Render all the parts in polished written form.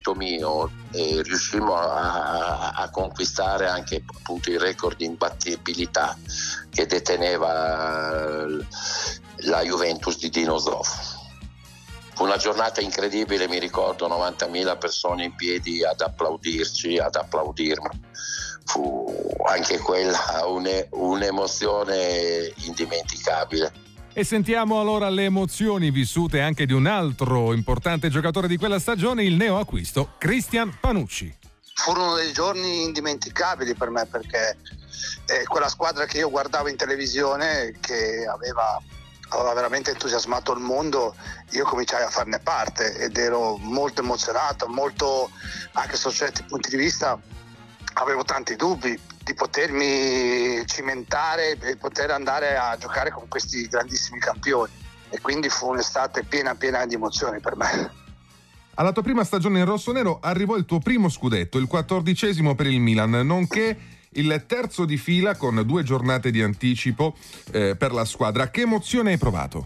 merito mio, riuscimmo a conquistare anche appunto il record di imbattibilità che deteneva la Juventus di Dino Zoff. Fu una giornata incredibile, mi ricordo 90.000 persone in piedi ad applaudirci, ad applaudirmi. Fu anche quella un'emozione indimenticabile. E sentiamo allora le emozioni vissute anche di un altro importante giocatore di quella stagione, il neoacquisto Cristian Panucci. Furono dei giorni indimenticabili per me, perché quella squadra che io guardavo in televisione, che aveva veramente entusiasmato il mondo, io cominciai a farne parte ed ero molto emozionato, molto, anche sotto certi punti di vista avevo tanti dubbi di potermi cimentare e poter andare a giocare con questi grandissimi campioni, e quindi fu un'estate piena di emozioni per me. Alla tua prima stagione in rossonero arrivò il tuo primo scudetto, il 14° per il Milan, nonché il terzo di fila con 2 giornate di anticipo per la squadra. Che emozione hai provato?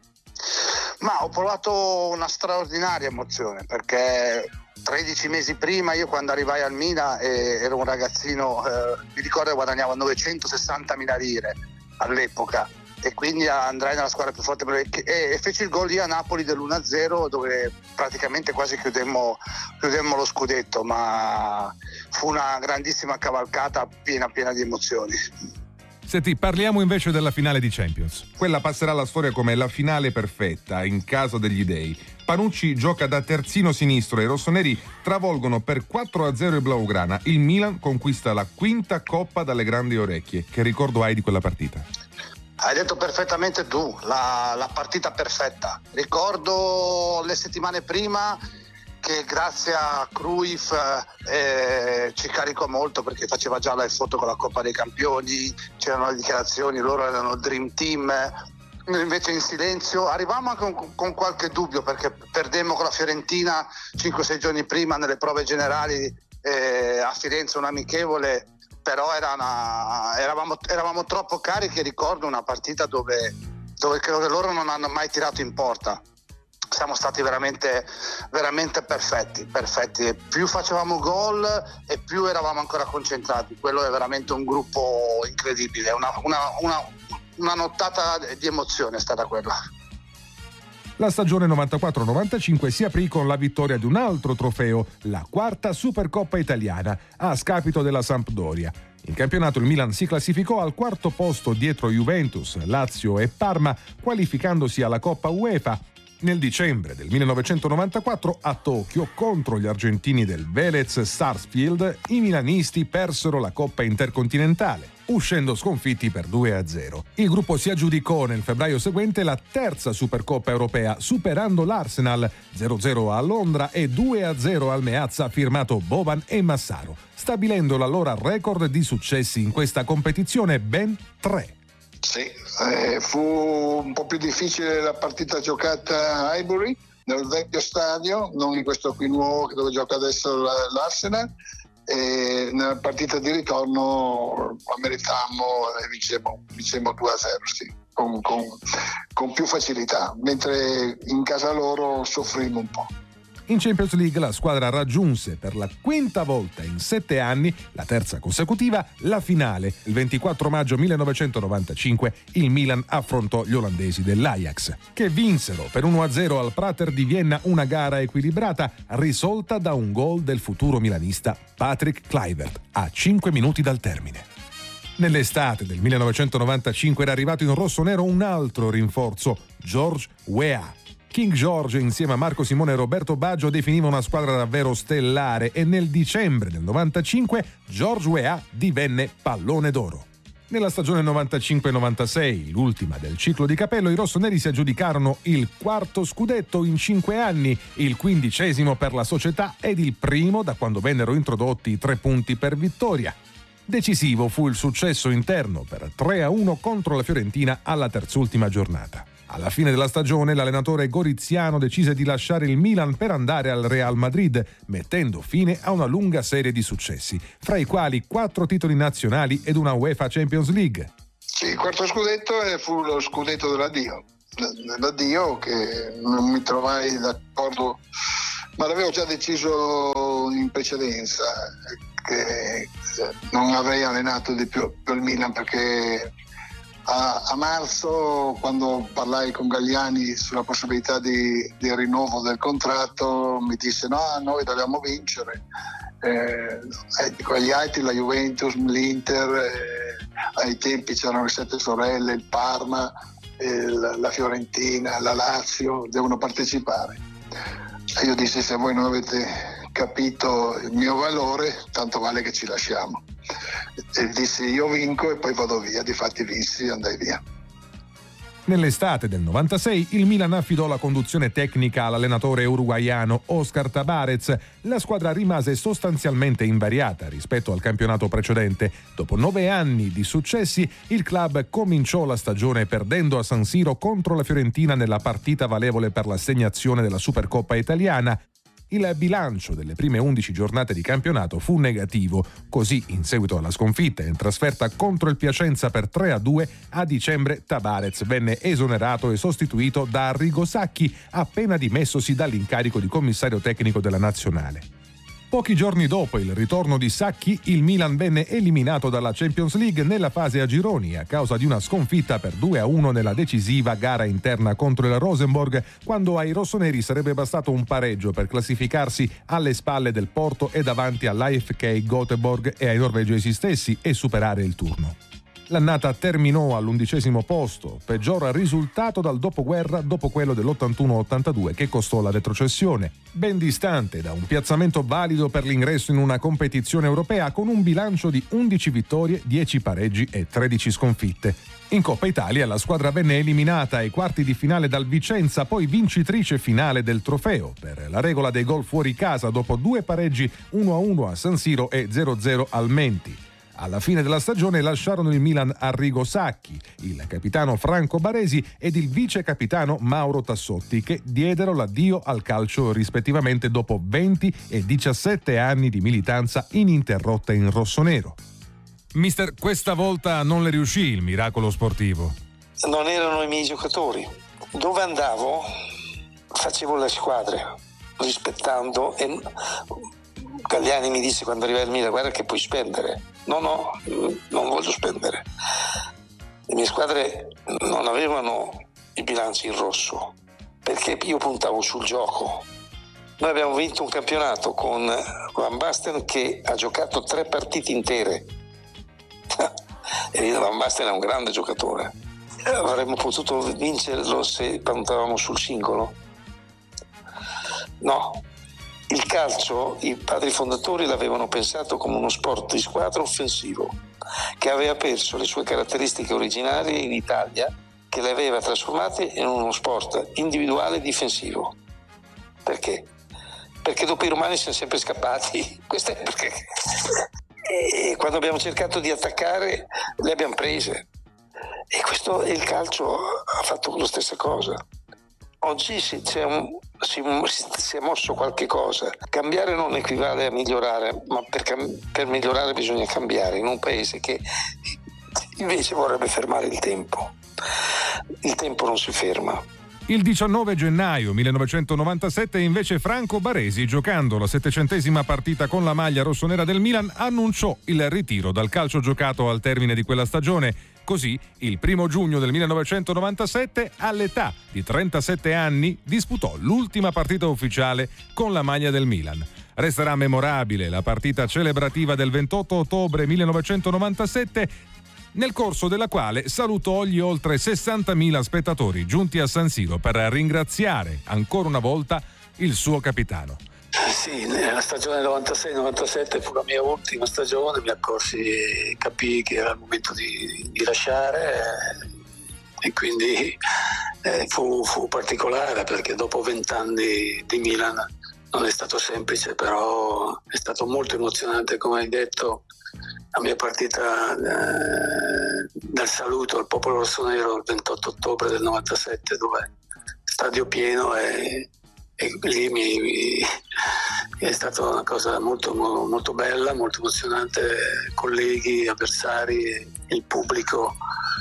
Ma ho provato una straordinaria emozione, perché 13 mesi prima, io quando arrivai al Milan ero un ragazzino, mi ricordo che guadagnavo 960.000 lire all'epoca, e quindi andrai nella squadra più forte e feci il gol lì a Napoli dell'1-0, dove praticamente quasi chiudemmo lo scudetto, ma fu una grandissima cavalcata piena di emozioni. Senti, parliamo invece della finale di Champions. Quella passerà alla storia come la finale perfetta, in casa degli dei. Panucci gioca da terzino sinistro e i rossoneri travolgono per 4-0 il Blaugrana. Il Milan conquista la 5ª coppa dalle grandi orecchie. Che ricordo hai di quella partita? Hai detto perfettamente tu, la partita perfetta. Ricordo le settimane prima che grazie a Cruyff ci caricò molto, perché faceva già le foto con la Coppa dei Campioni, c'erano le dichiarazioni, loro erano il Dream Team. Noi invece in silenzio arrivavamo anche con qualche dubbio, perché perdemmo con la Fiorentina 5-6 giorni prima nelle prove generali a Firenze, un amichevole, però eravamo troppo carichi. Ricordo una partita dove credo che loro non hanno mai tirato in porta. Siamo stati veramente perfetti, e più facevamo gol e più eravamo ancora concentrati. Quello è veramente un gruppo incredibile, una nottata di emozione è stata quella. La stagione 94-95 si aprì con la vittoria di un altro trofeo, la 4ª Supercoppa italiana, a scapito della Sampdoria. In campionato il Milan si classificò al 4º posto dietro Juventus, Lazio e Parma, qualificandosi alla Coppa UEFA. Nel dicembre del 1994 a Tokyo, contro gli argentini del Velez Sarsfield, i milanisti persero la Coppa Intercontinentale, uscendo sconfitti per 2-0. Il gruppo si aggiudicò nel febbraio seguente la 3ª Supercoppa europea, superando l'Arsenal 0-0 a Londra e 2-0 al Meazza, firmato Boban e Massaro, stabilendo l'allora record di successi in questa competizione, ben 3. Sì, fu un po' più difficile la partita giocata a Highbury, nel vecchio stadio, non in questo qui nuovo dove gioca adesso l'Arsenal, e nella partita di ritorno la meritammo e vincemmo 2-0, sì, con più facilità, mentre in casa loro soffrimmo un po'. In Champions League la squadra raggiunse per la 5ª volta in 7 anni, la 3ª consecutiva, la finale. Il 24 maggio 1995 il Milan affrontò gli olandesi dell'Ajax, che vinsero per 1-0 al Prater di Vienna, una gara equilibrata risolta da un gol del futuro milanista Patrick Kluivert a 5 minuti dal termine. Nell'estate del 1995 era arrivato in rossonero un altro rinforzo, Georges Weah. King George insieme a Marco Simone e Roberto Baggio definiva una squadra davvero stellare, e nel dicembre del 95 Georges Weah divenne pallone d'oro. Nella stagione 95-96, l'ultima del ciclo di Capello, i rossoneri si aggiudicarono il 4º scudetto in 5 anni, il 15° per la società ed il primo da quando vennero introdotti i 3 punti per vittoria. Decisivo fu il successo interno per 3-1 contro la Fiorentina alla terzultima giornata. Alla fine della stagione l'allenatore goriziano decise di lasciare il Milan per andare al Real Madrid, mettendo fine a una lunga serie di successi, fra i quali 4 titoli nazionali ed una UEFA Champions League. Sì, il 4º scudetto fu lo scudetto dell'addio che non mi trovai d'accordo ma l'avevo già deciso in precedenza che non avrei allenato di più per il Milan, perché a marzo, quando parlai con Galliani sulla possibilità di rinnovo del contratto, mi disse no, noi dobbiamo vincere. Gli altri, la Juventus, l'Inter, ai tempi c'erano le Sette Sorelle, il Parma, la Fiorentina, la Lazio, devono partecipare. E io dissi: se voi non avete capito il mio valore, tanto vale che ci lasciamo. E dissi: io vinco e poi vado via. Difatti vinsi e andai via. Nell'estate del 96 il Milan affidò la conduzione tecnica all'allenatore uruguaiano Oscar Tabarez. La squadra rimase sostanzialmente invariata rispetto al campionato precedente. Dopo 9 anni di successi, il club cominciò la stagione perdendo a San Siro contro la Fiorentina nella partita valevole per l'assegnazione della Supercoppa italiana. Il bilancio delle prime 11 giornate di campionato fu negativo. Così, in seguito alla sconfitta in trasferta contro il Piacenza per 3-2, a dicembre Tabarez venne esonerato e sostituito da Arrigo Sacchi, appena dimessosi dall'incarico di commissario tecnico della nazionale. Pochi giorni dopo il ritorno di Sacchi, il Milan venne eliminato dalla Champions League nella fase a gironi a causa di una sconfitta per 2-1 nella decisiva gara interna contro il Rosenborg, quando ai rossoneri sarebbe bastato un pareggio per classificarsi alle spalle del Porto e davanti all'AFK Göteborg e ai norvegesi stessi e superare il turno. L'annata terminò all'11° posto, peggior risultato dal dopoguerra dopo quello dell'81-82 che costò la retrocessione, ben distante da un piazzamento valido per l'ingresso in una competizione europea con un bilancio di 11 vittorie, 10 pareggi e 13 sconfitte. In Coppa Italia la squadra venne eliminata ai quarti di finale dal Vicenza, poi vincitrice finale del trofeo per la regola dei gol fuori casa dopo 2 pareggi 1-1 a San Siro e 0-0 al Menti. Alla fine della stagione lasciarono il Milan Arrigo Sacchi, il capitano Franco Baresi ed il vice capitano Mauro Tassotti, che diedero l'addio al calcio rispettivamente dopo 20 e 17 anni di militanza ininterrotta in rossonero. Mister, questa volta non le riuscì il miracolo sportivo. Non erano i miei giocatori. Dove andavo facevo le squadre rispettando, e Galliani mi disse quando arrivai al Milan: guarda che puoi spendere. No, non voglio spendere. Le mie squadre non avevano i bilanci in rosso, perché io puntavo sul gioco. Noi abbiamo vinto un campionato con Van Basten che ha giocato 3 partite intere. E Van Basten è un grande giocatore. Avremmo potuto vincerlo se puntavamo sul singolo? No. Il calcio, i padri fondatori l'avevano pensato come uno sport di squadra offensivo, che aveva perso le sue caratteristiche originarie in Italia, che le aveva trasformate in uno sport individuale difensivo. Perché? Perché dopo i romani siamo sempre scappati. Questo è perché. E quando abbiamo cercato di attaccare, le abbiamo prese. E questo, il calcio ha fatto la stessa cosa. Oggi si è mosso qualche cosa. Cambiare non equivale a migliorare, ma per migliorare bisogna cambiare in un paese che invece vorrebbe fermare il tempo. Il tempo non si ferma. Il 19 gennaio 1997 invece Franco Baresi, giocando la 700ª partita con la maglia rossonera del Milan, annunciò il ritiro dal calcio giocato al termine di quella stagione. Così, il 1 giugno del 1997, all'età di 37 anni, disputò l'ultima partita ufficiale con la maglia del Milan. Resterà memorabile la partita celebrativa del 28 ottobre 1997, nel corso della quale salutò gli oltre 60.000 spettatori giunti a San Siro per ringraziare ancora una volta il suo capitano. Sì, nella stagione 96-97 fu la mia ultima stagione, capii che era il momento di lasciare, e quindi fu particolare, perché dopo 20 anni di Milan non è stato semplice, però è stato molto emozionante, come hai detto. La mia partita del saluto al popolo rossonero il 28 ottobre del 97, dove stadio pieno, e lì è stata una cosa molto, molto bella, molto emozionante. Colleghi, avversari, il pubblico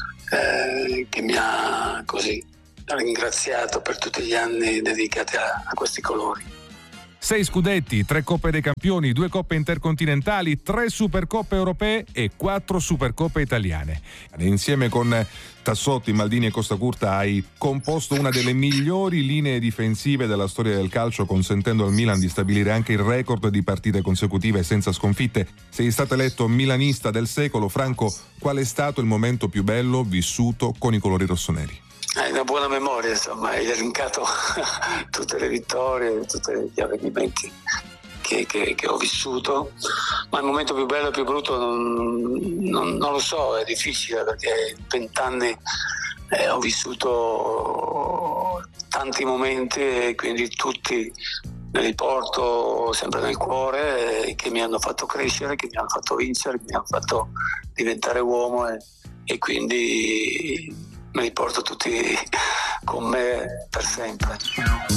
che mi ha così ringraziato per tutti gli anni dedicati a questi colori. 6 scudetti, 3 Coppe dei Campioni, 2 Coppe Intercontinentali, 3 Supercoppe Europee e 4 Supercoppe Italiane. E insieme con Tassotti, Maldini e Costa Curta hai composto una delle migliori linee difensive della storia del calcio, consentendo al Milan di stabilire anche il record di partite consecutive senza sconfitte. Sei stato eletto milanista del secolo. Franco, qual è stato il momento più bello vissuto con i colori rossoneri? Hai una buona memoria, insomma, hai elencato tutte le vittorie, tutti gli avvenimenti che ho vissuto, ma il momento più bello e più brutto non lo so, è difficile, perché in 20 anni ho vissuto tanti momenti e quindi tutti me li porto sempre nel cuore, che mi hanno fatto crescere, che mi hanno fatto vincere, che mi hanno fatto diventare uomo e quindi me li porto tutti con me per sempre.